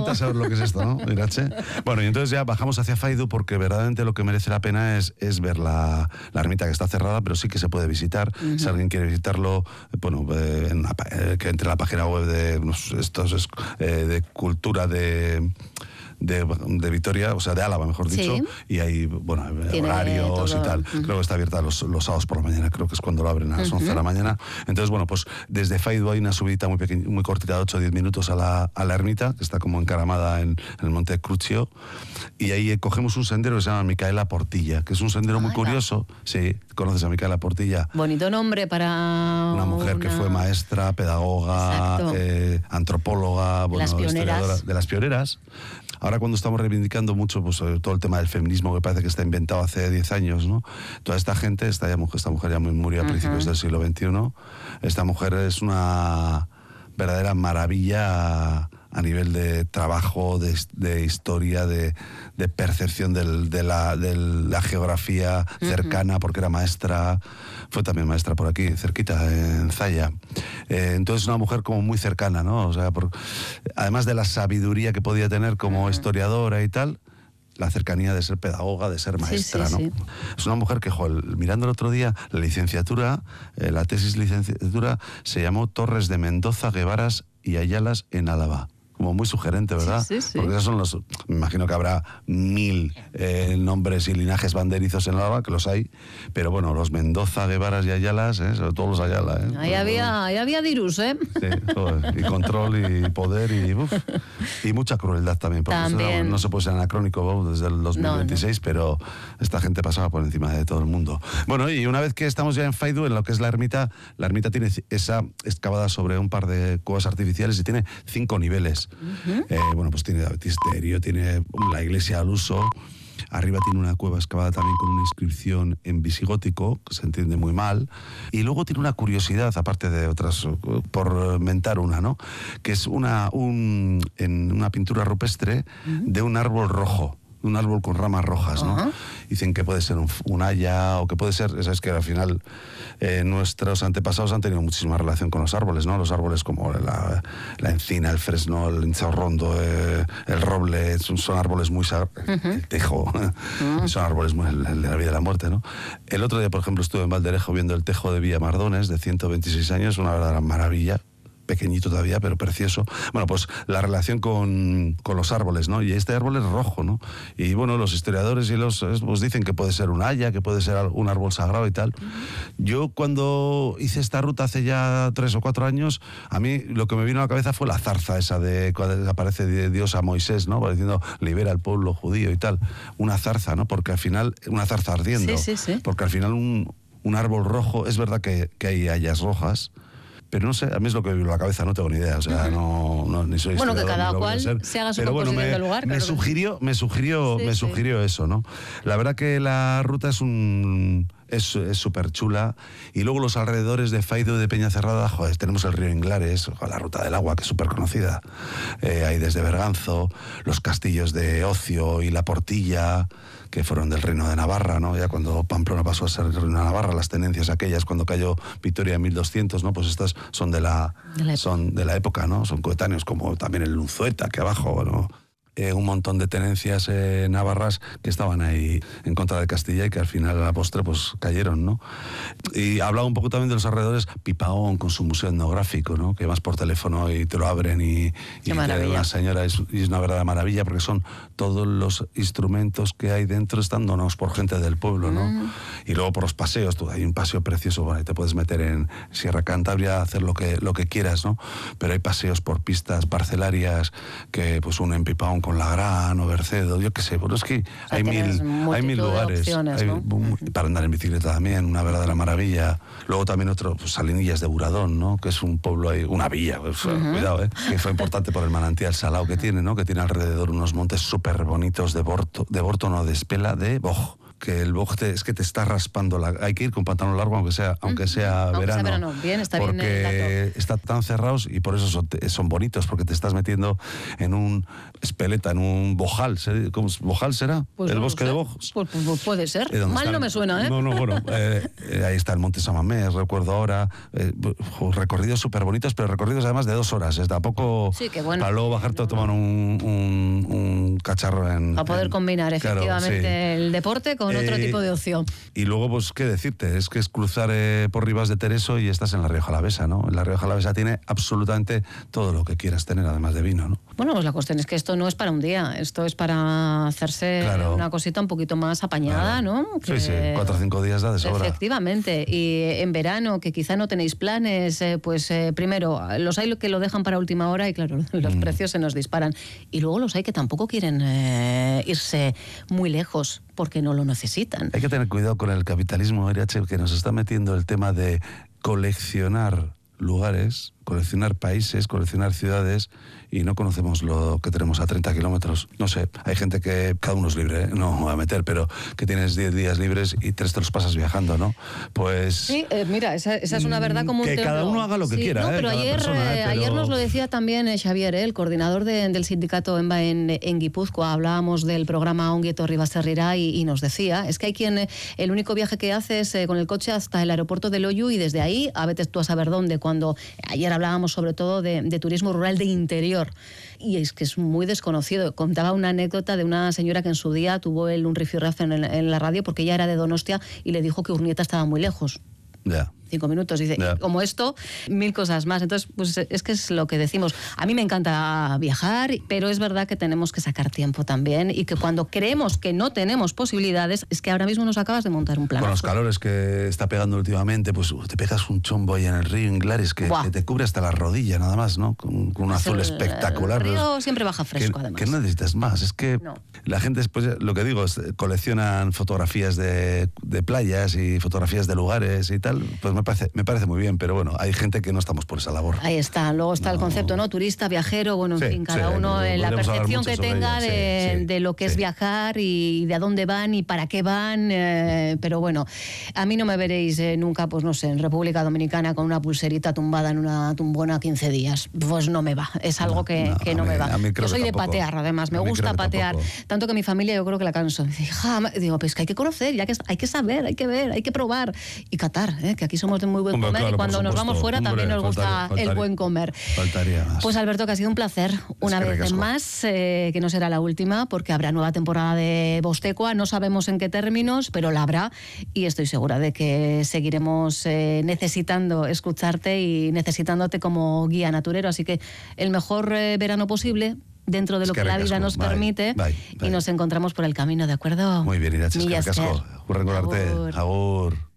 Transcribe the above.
a saber lo que es esto, ¿no? Irache. Bueno, y entonces ya bajamos hacia Faidu porque verdaderamente lo que merece la pena es ver la ermita, que está cerrada, pero sí que se puede visitar. Si alguien quiere visitarlo, bueno, que entre en la página web de cultura de Vitoria, o sea, de Álava, mejor dicho, y hay, bueno, horarios y tal. Creo que está abierta los sábados por la mañana, creo que es cuando lo abren a las 11 de la mañana. Entonces, bueno, pues desde Faidu hay una subidita muy cortita de 8 o 10 minutos a la ermita, que está como encaramada en el monte Cruccio, y ahí cogemos un sendero que se llama Micaela Portilla, que es un sendero muy curioso. Sí, conoces a Micaela Portilla. Bonito nombre para una mujer que fue maestra, pedagoga, antropóloga, historiadora de las pioneras. Ahora cuando estamos reivindicando mucho pues, todo el tema del feminismo, que parece que está inventado hace 10 años, ¿no? Toda esta gente, esta mujer ya murió a principios del siglo XXI, esta mujer es una verdadera maravilla a nivel de trabajo, de historia, de percepción de la geografía cercana, porque era maestra, fue también maestra por aquí, cerquita, en Zaya. Entonces una mujer como muy cercana, ¿no? O sea, además de la sabiduría que podía tener como historiadora y tal, la cercanía de ser pedagoga, de ser maestra, ¿no? Es una mujer que, mirando el otro día, la licenciatura, la tesis licenciatura, se llamó Torres de Mendoza, Guevaras y Ayalas en Álava. Como muy sugerente, ¿verdad? Porque esos son me imagino que habrá 1000 nombres y linajes banderizos en Álava, que los hay, pero bueno, los Mendoza, Guevaras y Ayalas, sobre todo los Ayala, Ahí había dirus, ¿eh? Sí, y control y poder y mucha crueldad también, porque no se puede ser anacrónico desde el 2026, pero esta gente pasaba por encima de todo el mundo. Bueno, y una vez que estamos ya en Faidu, en lo que es la ermita tiene esa excavada sobre un par de cuevas artificiales y tiene 5 niveles. Bueno, pues tiene baptisterio, tiene la iglesia al uso. Arriba tiene una cueva excavada también con una inscripción en visigótico, que se entiende muy mal. Y luego tiene una curiosidad, aparte de otras, por mentar una, ¿no? Que es en una pintura rupestre de un árbol rojo. Un árbol con ramas rojas, ¿no? Dicen que puede ser un haya o que puede ser, sabes que al final nuestros antepasados han tenido muchísima relación con los árboles, ¿no? Los árboles como la encina, el fresno, el lince rondo, el roble, son árboles muy el tejo, son árboles muy de la vida y la muerte, ¿no? El otro día, por ejemplo, estuve en Valderejo viendo el tejo de Villamardones, de 126 años, una verdadera maravilla. Pequeñito todavía, pero precioso. Bueno, pues la relación con los árboles, ¿no? Y este árbol es rojo, ¿no? Y bueno, los historiadores pues dicen que puede ser un haya, que puede ser un árbol sagrado y tal. Yo cuando hice esta ruta hace ya 3 o 4 años, a mí lo que me vino a la cabeza fue la zarza esa de cuando aparece Dios a Moisés, ¿no? Diciendo, libera al pueblo judío y tal. Una zarza, ¿no? Porque al final, una zarza ardiendo. Porque al final un árbol rojo, es verdad que hay hayas rojas, pero no sé, a mí es lo que me vino a la cabeza, no tengo ni idea, o sea, ni soy bueno, que cada cual se haga su composición del lugar. Me sugirió eso, ¿no? La verdad que la ruta es súper chula, y luego los alrededores de Faidu, de Peñacerrada, joder, tenemos el río Inglares, la ruta del agua, que es súper conocida, hay desde Berganzo, los castillos de Ocio y La Portilla, que fueron del Reino de Navarra, ¿no? Ya cuando Pamplona pasó a ser el Reino de Navarra, las tenencias aquellas cuando cayó Vitoria en 1200, ¿no? Pues estas son de la época, ¿no? Son coetáneos, como también el Unzueta, que abajo, ¿no? Un montón de tenencias navarras que estaban ahí en contra de Castilla y que al final a la postre pues cayeron, ¿no? Y hablaba un poco también de los alrededores, Pipaón con su museo etnográfico, ¿no? Que vas por teléfono y te lo abren y una señora, y es una verdadera maravilla porque son todos los instrumentos que hay dentro están donados por gente del pueblo, ¿no? Y luego por los paseos, hay un paseo precioso, bueno, y te puedes meter en Sierra Cantabria, hacer lo que quieras, ¿no? Pero hay paseos por pistas parcelarias que pues unen Pipaón con Lagrán o Bercedo, yo qué sé, pero es que hay mil lugares opciones, ¿no? Para andar en bicicleta también, una verdadera maravilla. Luego también otro, pues, Salinillas de Buradón, ¿no? Que es un pueblo ahí, una villa, pues, cuidado, que fue importante por el manantial salado que tiene, ¿no? Que tiene alrededor unos montes súper bonitos de Espela, de Boj, que el boj es que te está raspando. Hay que ir con pantalón largo, aunque sea verano. Bien, está porque bien el dato. Están tan cerrados y por eso son bonitos, porque te estás metiendo en un espeleta, en un bojal. ¿Cómo bojal será? Pues ¿El no bosque sé. de Bojos? Pues puede ser. Mal no me suena, ¿eh? No, bueno. Ahí está el Monte Samamés, recuerdo ahora. Recorridos súper bonitos, pero recorridos además de 2 horas. Tampoco sí, que bueno. Para luego bajarte a tomar un cacharro a poder combinar efectivamente claro, el deporte con otro tipo de ocio. Y luego, pues, ¿qué decirte? Es que es cruzar por Ribas de Tereso y estás en la Rioja Alavesa, ¿no? La Rioja Alavesa tiene absolutamente todo lo que quieras tener, además de vino, ¿no? Bueno, pues la cuestión es que esto no es para un día, esto es para hacerse una cosita un poquito más apañada, ¿no? Que, sí, 4 o 5 días da de sobra. Efectivamente, y en verano, que quizá no tenéis planes, primero, los hay que lo dejan para última hora y claro, los precios se nos disparan. Y luego los hay que tampoco quieren irse muy lejos porque no lo necesitan. Hay que tener cuidado con el capitalismo, Iriache, que nos está metiendo el tema de coleccionar lugares, coleccionar países, coleccionar ciudades, y no conocemos lo que tenemos a 30 kilómetros. No sé, hay gente que, cada uno es libre, no me voy a meter, pero que tienes 10 días libres y 3 te los pasas viajando, ¿no? Pues... Sí, mira, esa es una verdad como un que cada uno haga lo que quiera. No, pero ayer nos lo decía también Xavier, el coordinador del sindicato ENBA en Guipúzcoa. Hablábamos del programa Ongi Etorri Baserrira y nos decía, es que hay quien el único viaje que hace es con el coche hasta el aeropuerto de Loiu y desde ahí a veces tú a saber dónde, cuando ayer hablábamos sobre todo de turismo rural de interior. Y es que es muy desconocido. Contaba una anécdota de una señora que en su día tuvo un rifirrafe en la radio porque ella era de Donostia y le dijo que Urnieta estaba muy lejos. Ya. 5 minutos. Dice, como esto, 1000 cosas más. Entonces, pues es que es lo que decimos. A mí me encanta viajar, pero es verdad que tenemos que sacar tiempo también y que cuando creemos que no tenemos posibilidades, es que ahora mismo nos acabas de montar un plan. Con los calores que está pegando últimamente, pues te pegas un chombo ahí en el río Inglares que te cubre hasta la rodilla nada más, ¿no? Con un azul espectacular. El río siempre baja fresco, además. Que no necesitas más. Es que la gente después, lo que digo, coleccionan fotografías de playas y fotografías de lugares y tal. Pues me parece muy bien, pero bueno, hay gente que no estamos por esa labor. Ahí está. Luego está el concepto, ¿no? Turista, viajero, bueno, en fin, cada uno en la percepción que tenga de lo que es viajar y de a dónde van y para qué van. Pero bueno, a mí no me veréis nunca, pues no sé, en República Dominicana con una pulserita tumbada en una tumbona 15 días. Pues no me va. Es algo que no me va. Yo soy de patear, además. Me gusta patear. Tanto que mi familia yo creo que la canso. Digo, pues que hay que conocer, ya que hay que saber, hay que ver, hay que probar y catar, que aquí somos de muy buen comer, y cuando nos vamos fuera también nos gusta el buen comer. Faltaría más. Pues Alberto, que ha sido un placer una vez más, que no será la última, porque habrá nueva temporada de Bostecua, no sabemos en qué términos, pero la habrá, y estoy segura de que seguiremos necesitando escucharte y necesitándote como guía naturero, así que el mejor verano posible, dentro de lo que la vida nos permite, y nos encontramos por el camino, ¿de acuerdo? Muy bien, Irache, eskerrik asko. Hurrengo arte. Agur.